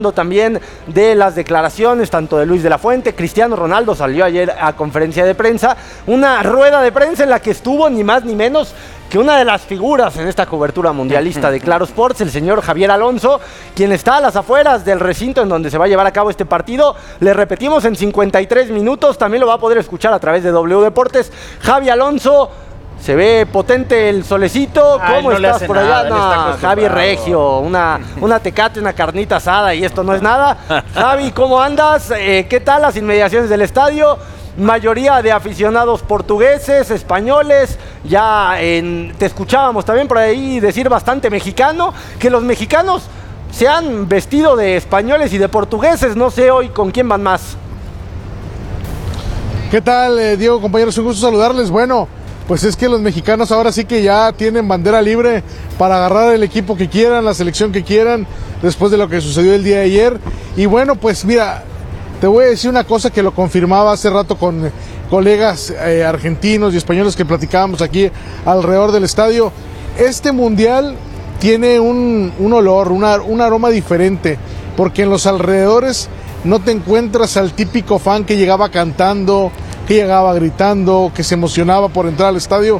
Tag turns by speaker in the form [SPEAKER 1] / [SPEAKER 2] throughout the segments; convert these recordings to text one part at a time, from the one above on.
[SPEAKER 1] También de las declaraciones tanto de Luis de la Fuente. Cristiano Ronaldo salió ayer a conferencia de prensa, una rueda de prensa en la que estuvo ni más ni menos que una de las figuras en esta cobertura mundialista de Claro Sports, el señor Javier Alonso, quien está a las afueras del recinto en donde se va a llevar a cabo este partido. Le repetimos, en 53 minutos, también lo va a poder escuchar a través de W Deportes. Javi Alonso, se ve potente el solecito. ¿Cómo estás por allá? No, Javi Regio, una tecate, una carnita asada y esto no es nada. Javi, ¿cómo andas? ¿Qué tal las inmediaciones del estadio? Mayoría de aficionados portugueses, españoles. Te escuchábamos también por ahí decir bastante mexicano, que los mexicanos se han vestido de españoles y de portugueses. No sé hoy con quién van más.
[SPEAKER 2] ¿Qué tal, Diego, compañeros? Un gusto saludarles. Bueno, pues es que los mexicanos ahora sí que ya tienen bandera libre para agarrar el equipo que quieran, la selección que quieran, después de lo que sucedió el día de ayer. Y bueno, pues mira, te voy a decir una cosa que lo confirmaba hace rato con colegas argentinos y españoles que platicábamos aquí alrededor del estadio. Este mundial tiene un olor, un aroma diferente, porque en los alrededores no te encuentras al típico fan que llegaba cantando, que llegaba gritando, que se emocionaba por entrar al estadio.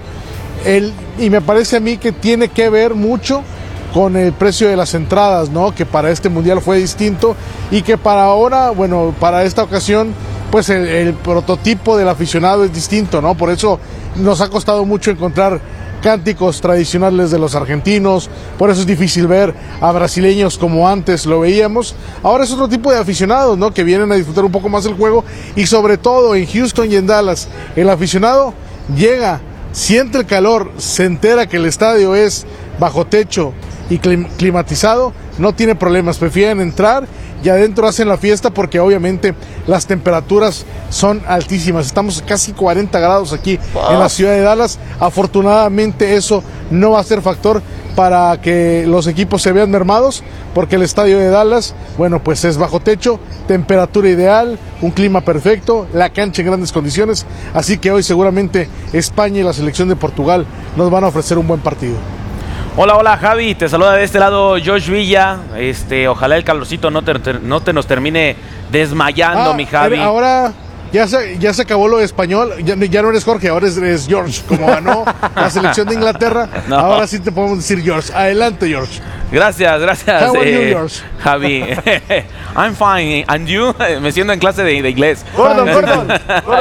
[SPEAKER 2] Y me parece a mí que tiene que ver mucho con el precio de las entradas, ¿no? Que para este mundial fue distinto y que para ahora, bueno, para esta ocasión, pues el prototipo del aficionado es distinto, ¿no? Por eso nos ha costado mucho encontrar cánticos tradicionales de los argentinos, por eso es difícil ver a brasileños como antes lo veíamos. Ahora es otro tipo de aficionados, ¿no? Que vienen a disfrutar un poco más el juego, y sobre todo en Houston y en Dallas, el aficionado llega, siente el calor, se entera que el estadio es bajo techo y climatizado, no tiene problemas, prefieren entrar y adentro hacen la fiesta, porque obviamente las temperaturas son altísimas. Estamos casi 40 grados aquí en la ciudad de Dallas. Afortunadamente eso no va a ser factor para que los equipos se vean mermados, porque el estadio de Dallas, bueno, pues es bajo techo, temperatura ideal, un clima perfecto, la cancha en grandes condiciones, así que hoy seguramente España y la selección de Portugal nos van a ofrecer un buen partido.
[SPEAKER 3] Hola Javi, te saluda de este lado Josh Villa. Ojalá el calorcito no te nos termine desmayando, mi Javi.
[SPEAKER 2] Ahora ya se acabó lo de español, ya no eres Jorge, ahora eres George. Como ganó la selección de Inglaterra, no. Ahora sí te podemos decir George. Adelante, George.
[SPEAKER 3] Gracias.
[SPEAKER 2] How are you, George?
[SPEAKER 3] Javi. I'm fine. And you? Me siento en clase de inglés.
[SPEAKER 1] Gordon. No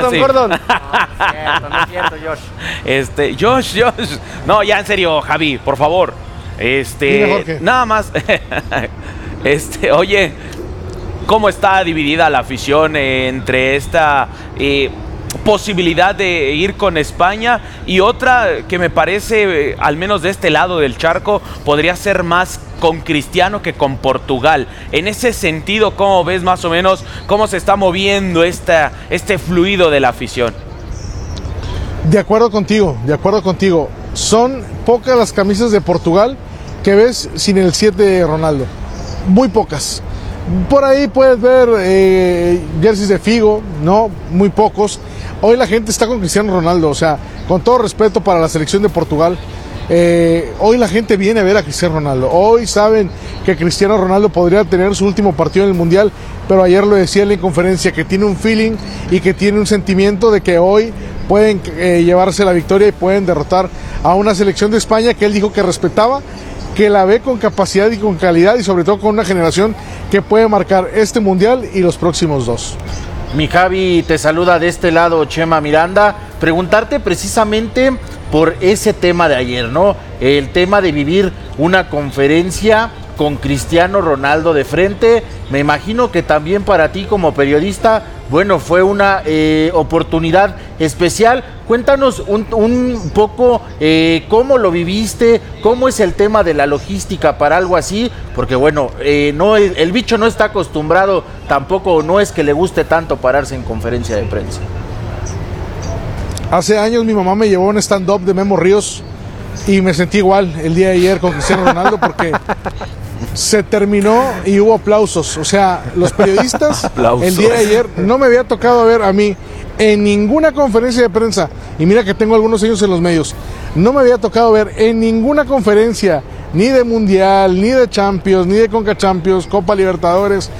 [SPEAKER 1] es cierto, George.
[SPEAKER 3] Josh. No, ya en serio, Javi, por favor. Nada más. Oye, ¿cómo está dividida la afición entre esta posibilidad de ir con España y otra que me parece, al menos de este lado del charco, podría ser más con Cristiano que con Portugal? En ese sentido, ¿cómo ves más o menos cómo se está moviendo este fluido de la afición?
[SPEAKER 2] De acuerdo contigo. Son pocas las camisas de Portugal que ves sin el 7 de Ronaldo. Muy pocas. Por ahí puedes ver jerseys de Figo, ¿no? Muy pocos. Hoy la gente está con Cristiano Ronaldo, o sea, con todo respeto para la selección de Portugal, hoy la gente viene a ver a Cristiano Ronaldo. Hoy saben que Cristiano Ronaldo podría tener su último partido en el Mundial, pero ayer lo decía en la conferencia, que tiene un feeling y que tiene un sentimiento de que hoy pueden llevarse la victoria y pueden derrotar a una selección de España que él dijo que respetaba, que la ve con capacidad y con calidad, y sobre todo con una generación que puede marcar este Mundial y los próximos dos.
[SPEAKER 4] Mi Javi, te saluda de este lado Chema Miranda. Preguntarte precisamente por ese tema de ayer, ¿no? El tema de vivir una conferencia con Cristiano Ronaldo de frente. Me imagino que también para ti como periodista, bueno, fue una oportunidad especial. Cuéntanos un poco cómo lo viviste, cómo es el tema de la logística para algo así, porque bueno, el bicho no está acostumbrado, tampoco no es que le guste tanto pararse en conferencia de prensa.
[SPEAKER 2] Hace años mi mamá me llevó a un stand-up de Memo Ríos y me sentí igual el día de ayer con Cristiano Ronaldo, porque se terminó y hubo aplausos. O sea, los periodistas el día de ayer, no me había tocado ver a mí en ninguna conferencia de prensa, y mira que tengo algunos años en los medios, no me había tocado ver en ninguna conferencia ni de Mundial, ni de Champions, ni de Conca Champions, Copa Libertadores.